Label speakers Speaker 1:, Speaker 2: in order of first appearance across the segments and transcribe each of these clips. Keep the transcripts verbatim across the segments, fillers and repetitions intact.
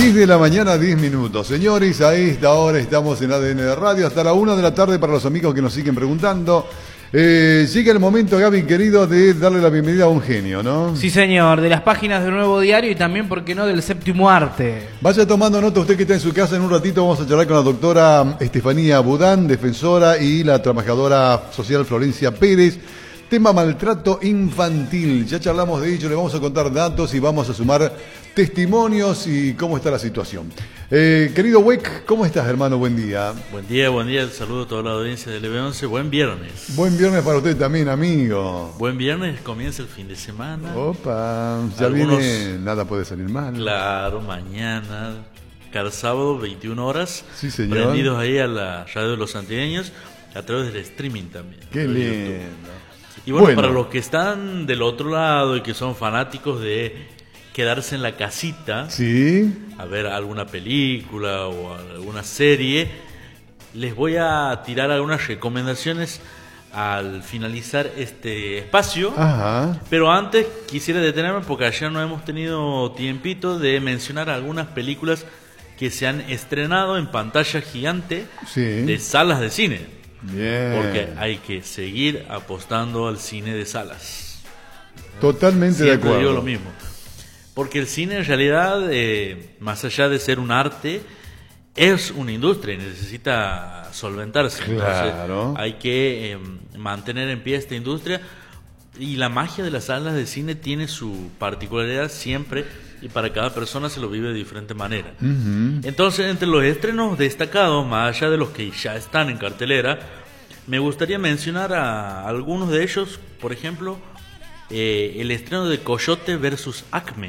Speaker 1: diez de la mañana, diez minutos. Señores, a esta hora estamos en A D N de Radio hasta la una de la tarde para los amigos que nos siguen preguntando. Eh, llega el momento, Gaby, querido, de darle la bienvenida a un genio, ¿no?
Speaker 2: Sí, señor, de las páginas del Nuevo Diario y también, ¿por qué no?, del Séptimo Arte.
Speaker 1: Vaya tomando nota usted que está en su casa. En un ratito vamos a charlar con la doctora Estefanía Budán, defensora, y la trabajadora social Florencia Pérez. Tema maltrato infantil. Ya charlamos de ello, le vamos a contar datos y vamos a sumar testimonios y cómo está la situación. Eh, querido Weck, ¿cómo estás, hermano? Buen día.
Speaker 3: Buen día, buen día. Saludo a toda la audiencia del E B once. Buen viernes.
Speaker 1: Buen viernes para usted también, amigo.
Speaker 3: Buen viernes, comienza el fin de semana.
Speaker 1: Opa, ya
Speaker 3: Algunos,
Speaker 1: viene, nada puede salir mal.
Speaker 3: Claro, mañana, cada sábado, veintiuna horas.
Speaker 1: Sí, señor.
Speaker 3: Prendidos ahí a la radio de los santiagueños, a través del streaming también.
Speaker 1: Qué lindo.
Speaker 3: Y bueno,
Speaker 1: Bueno.
Speaker 3: para los que están del otro lado y que son fanáticos de quedarse en la casita,
Speaker 1: Sí.
Speaker 3: a ver alguna película o alguna serie, les voy a tirar algunas recomendaciones al finalizar este espacio.
Speaker 1: Ajá.
Speaker 3: Pero antes quisiera detenerme porque ayer no hemos tenido tiempito de mencionar algunas películas que se han estrenado en pantalla gigante
Speaker 1: Sí.
Speaker 3: de salas de cine.
Speaker 1: Bien.
Speaker 3: Porque hay que seguir apostando al cine de salas.
Speaker 1: Totalmente de
Speaker 3: Siempre
Speaker 1: acuerdo.
Speaker 3: digo lo mismo. Porque el cine en realidad, eh, más allá de ser un arte, es una industria y necesita solventarse.
Speaker 1: Claro.
Speaker 3: Entonces, hay que eh, mantener en pie esta industria. Y la magia de las salas de cine tiene su particularidad siempre, y para cada persona se lo vive de diferente manera.
Speaker 1: Ujú.
Speaker 3: Entonces, entre los estrenos destacados, más allá de los que ya están en cartelera, me gustaría mencionar a algunos de ellos. Por ejemplo, eh, el estreno de Coyote versus Acme.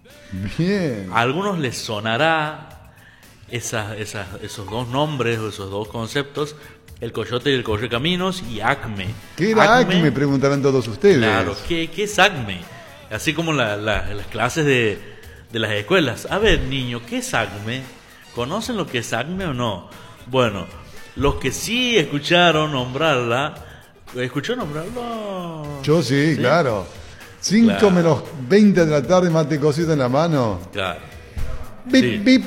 Speaker 1: Bien.
Speaker 3: A algunos les sonará esas, esas, esos dos nombres o esos dos conceptos, el Coyote y el Correcaminos, y Acme.
Speaker 1: ¿Qué era Acme? Me preguntarán todos ustedes.
Speaker 3: Claro, ¿qué, qué es Acme? Así como la, la, las clases de, de las escuelas. A ver, niño, ¿qué es Acme? ¿Conocen lo que es Acme o no? Bueno, los que sí escucharon nombrarla, ¿escuchó nombrarlo?
Speaker 1: Yo sí,
Speaker 3: ¿Sí?
Speaker 1: claro. cinco
Speaker 3: Claro.
Speaker 1: menos veinte de la tarde, mate cosita en la mano.
Speaker 3: Claro.
Speaker 1: Bip,
Speaker 3: Sí.
Speaker 1: bip.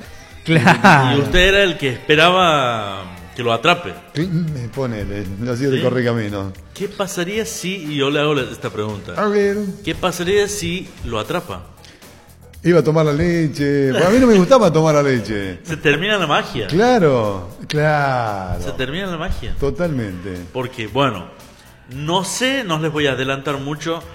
Speaker 2: Claro.
Speaker 3: Y usted era el que esperaba que lo atrape.
Speaker 1: Me ponele, así de
Speaker 3: Sí.
Speaker 1: correcamino.
Speaker 3: ¿Qué pasaría si, y yo le hago la- esta pregunta,
Speaker 1: A ver.
Speaker 3: ¿qué pasaría si lo atrapa?
Speaker 1: Iba a tomar la leche. A mí no me gustaba tomar la leche.
Speaker 3: Se termina la magia.
Speaker 1: Claro, claro.
Speaker 3: Se termina la magia.
Speaker 1: Totalmente.
Speaker 3: Porque, bueno, no sé, no les voy a adelantar mucho.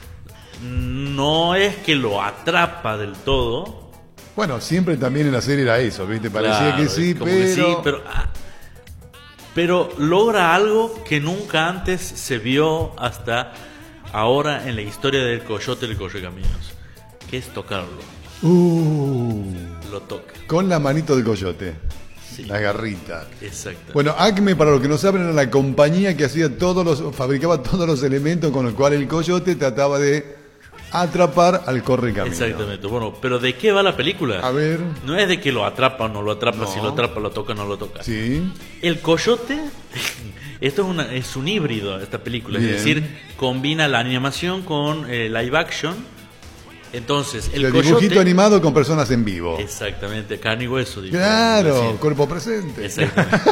Speaker 3: No es que lo atrapa del todo.
Speaker 1: Bueno, siempre también en la serie era eso, ¿viste? Parecía
Speaker 3: Claro,
Speaker 1: que sí,
Speaker 3: como
Speaker 1: pero...
Speaker 3: que sí, pero, ah, pero logra algo que nunca antes se vio hasta ahora en la historia del Coyote y el Correcaminos, que es tocarlo.
Speaker 1: Uh,
Speaker 3: Lo toca.
Speaker 1: con la manito de coyote.
Speaker 3: Sí.
Speaker 1: La garrita.
Speaker 3: Exacto.
Speaker 1: Bueno, Acme, para los que no saben, era la compañía que hacía todos los, fabricaba todos los elementos con los cuales el coyote trataba de atrapar al correcamino.
Speaker 3: Exactamente. Bueno, pero ¿de qué va la película?
Speaker 1: A ver.
Speaker 3: No es de que lo atrapa o no lo atrapa,
Speaker 1: No.
Speaker 3: si lo atrapa, lo toca o no lo toca.
Speaker 1: Sí.
Speaker 3: El coyote, esto es, una, es un híbrido, esta película,
Speaker 1: Bien.
Speaker 3: es decir, combina la animación con eh, live action. Entonces, el
Speaker 1: El
Speaker 3: coyote...
Speaker 1: dibujito animado con personas en vivo.
Speaker 3: Exactamente, carne y hueso. dijo
Speaker 1: Claro,
Speaker 3: recién.
Speaker 1: cuerpo presente.
Speaker 3: Exactamente.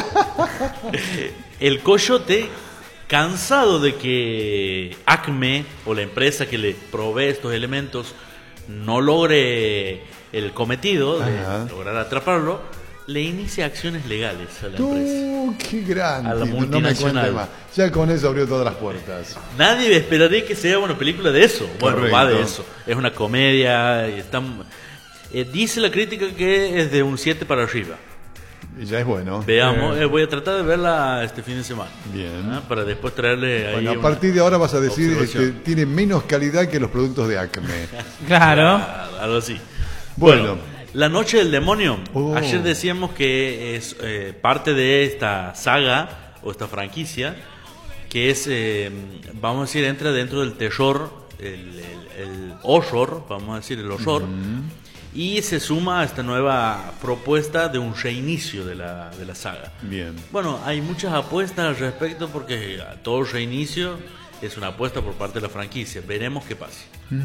Speaker 3: El coyote, cansado de que Acme o la empresa que le provee estos elementos no logre el cometido de
Speaker 1: Ajá.
Speaker 3: lograr atraparlo, le inicia acciones legales a la empresa.
Speaker 1: ¡Uh, qué grande!
Speaker 3: A la
Speaker 1: No me cuente
Speaker 3: multinacional.
Speaker 1: más. Ya con eso abrió todas las puertas.
Speaker 3: Nadie esperaría que sea una película de eso. Bueno,
Speaker 1: Correcto.
Speaker 3: va de eso. Es una comedia y está... eh, dice la crítica que es de un siete para arriba.
Speaker 1: Y ya es bueno.
Speaker 3: Veamos,
Speaker 1: Eh,
Speaker 3: eh, voy a tratar de verla este fin de semana.
Speaker 1: Bien.
Speaker 3: ¿Ah? Para después traerle ahí
Speaker 1: Bueno, a
Speaker 3: una
Speaker 1: partir de ahora vas a decir
Speaker 3: observación.
Speaker 1: que tiene menos calidad que los productos de Acme.
Speaker 2: Claro.
Speaker 3: Ah, algo así.
Speaker 1: Bueno.
Speaker 3: Bueno, La Noche del Demonio.
Speaker 1: Oh.
Speaker 3: Ayer decíamos que es eh, parte de esta saga o esta franquicia que es, eh, vamos a decir, entra dentro del terror, el, el, el horror, vamos a decir, el horror. Y se suma a esta nueva propuesta de un reinicio de la, de la saga.
Speaker 1: Bien.
Speaker 3: Bueno, hay muchas apuestas al respecto porque todo reinicio es una apuesta por parte de la franquicia. Veremos qué pasa.